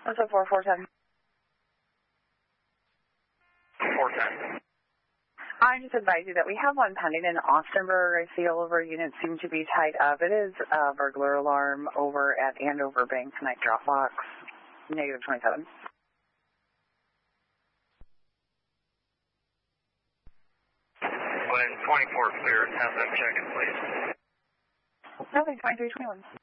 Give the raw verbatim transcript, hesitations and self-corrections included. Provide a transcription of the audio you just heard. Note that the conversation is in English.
What's up, four four ten? four ten. I just advise you that we have one pending in Austinburg. I see all of our units seem to be tied up. It is a burglar alarm over at Andover Bank Tonight Dropbox, negative twenty-seven. When twenty-four clears, have them check it, please. Nothing, twenty-three twenty-one.